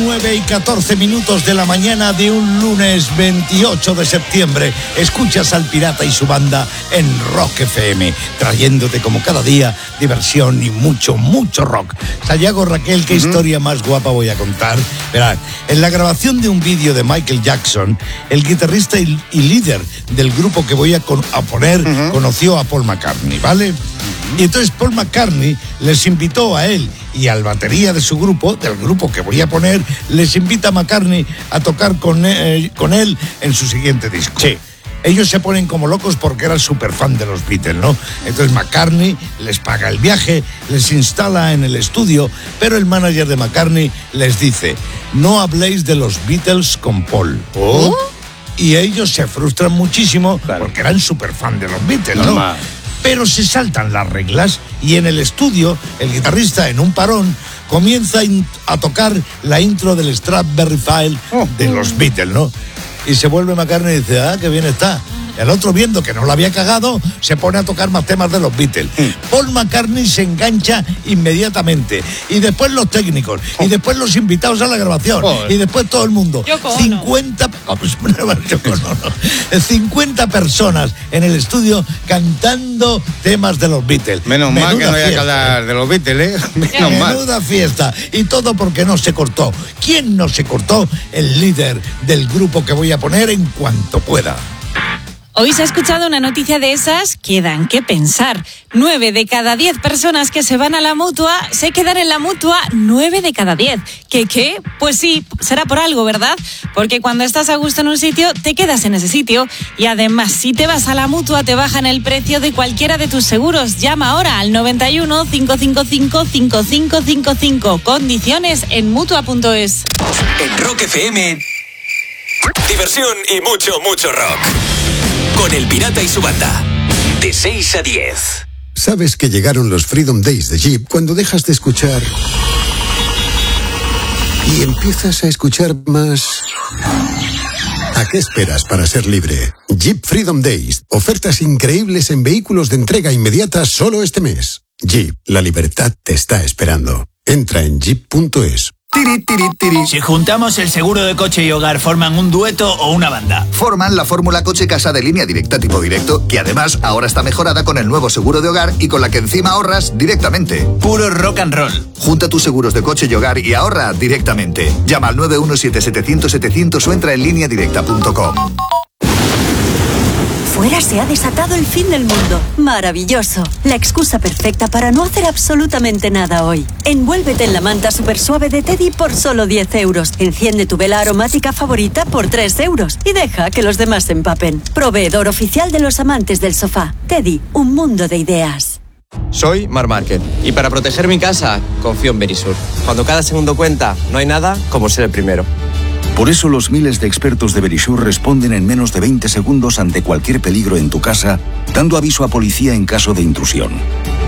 9:14 de la mañana de un lunes 28 de septiembre. Escuchas al Pirata y su banda en Rock FM, trayéndote como cada día diversión y mucho, mucho rock. Sayago, Raquel, ¿qué historia más guapa voy a contar? Verás, en la grabación de un vídeo de Michael Jackson, el guitarrista y líder del grupo que voy a poner conoció a Paul McCartney, ¿vale? Y entonces Paul McCartney les invitó a él y al batería de su grupo, del grupo que voy a poner, les invita a McCartney a tocar con él en su siguiente disco. Sí. Ellos se ponen como locos porque eran súper fan de los Beatles, ¿no? Entonces McCartney les paga el viaje, les instala en el estudio, pero el manager de McCartney les dice: no habléis de los Beatles con Paul. ¿Oh? Y ellos se frustran muchísimo, claro, porque eran súper fan de los Beatles, ¿no? Pero se saltan las reglas y en el estudio el guitarrista, en un parón, comienza a tocar la intro del Strawberry Fields de los Beatles, ¿no? Y se vuelve McCartney y dice: qué bien está. El otro, viendo que no lo había cagado, se pone a tocar más temas de los Beatles. Paul McCartney se engancha inmediatamente. Y después los técnicos. Y después los invitados a la grabación. Y después todo el mundo. 50 personas en el estudio cantando temas de los Beatles. Menos mal que no había que hablar de los Beatles, ¿eh? Menuda fiesta. Y todo porque no se cortó. ¿Quién no se cortó? El líder del grupo que voy a poner en cuanto pueda. Hoy se ha escuchado una noticia de esas que dan que pensar. 9 de cada 10 personas que se van a la Mutua se quedan en la Mutua 9 de cada 10. ¿Qué? Pues sí, será por algo, ¿verdad? Porque cuando estás a gusto en un sitio, te quedas en ese sitio. Y además, si te vas a la Mutua, te bajan el precio de cualquiera de tus seguros. Llama ahora al 91 555 5555. Condiciones en Mutua.es. En Rock FM, diversión y mucho, mucho rock. Con el Pirata y su banda. De 6 a 10. ¿Sabes que llegaron los Freedom Days de Jeep cuando dejas de escuchar y empiezas a escuchar más? ¿A qué esperas para ser libre? Jeep Freedom Days. Ofertas increíbles en vehículos de entrega inmediata solo este mes. Jeep, la libertad te está esperando. Entra en jeep.es. Si juntamos el seguro de coche y hogar, ¿forman un dueto o una banda? Forman la fórmula coche casa de línea directa tipo directo, que además ahora está mejorada con el nuevo seguro de hogar y con la que encima ahorras directamente. Puro rock and roll. Junta tus seguros de coche y hogar y ahorra directamente. Llama al 917-700-700 o entra en lineadirecta.com. Fuera se ha desatado el fin del mundo. Maravilloso. La excusa perfecta para no hacer absolutamente nada hoy. Envuélvete en la manta super suave de Teddy por solo 10 euros. Enciende tu vela aromática favorita por 3 euros. Y deja que los demás se empapen. Proveedor oficial de los amantes del sofá. Teddy, un mundo de ideas. Soy Marc Márquez y para proteger mi casa confío en Verisur. Cuando cada segundo cuenta, no hay nada como ser el primero. Por eso los miles de expertos de Verisur responden en menos de 20 segundos ante cualquier peligro en tu casa, dando aviso a policía en caso de intrusión.